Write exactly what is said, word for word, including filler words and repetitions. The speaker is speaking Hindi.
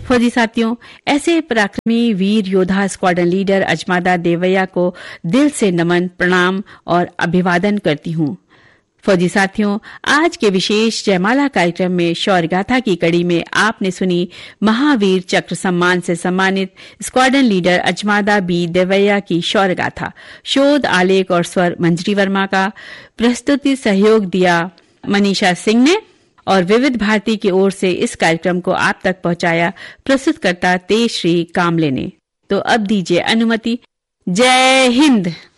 फौजी साथियों, ऐसे पराक्रमी वीर योद्धा स्क्वाड्रन लीडर अजमादा देवैया को दिल से नमन, प्रणाम और अभिवादन करती हूँ। फौजी साथियों, आज के विशेष जयमाला कार्यक्रम में शौर्य गाथा की कड़ी में आपने सुनी महावीर चक्र सम्मान से सम्मानित स्क्वाड्रन लीडर अजमादा बी देवैया की शौर्य गाथा। शोध, आलेख और स्वर मंजरी वर्मा का, प्रस्तुति सहयोग दिया मनीषा सिंह ने और विविध भारती की ओर से इस कार्यक्रम को आप तक पहुंचाया प्रस्तुतकर्ता तेजश्री कामले ने। तो अब दीजिए अनुमति। जय हिंद।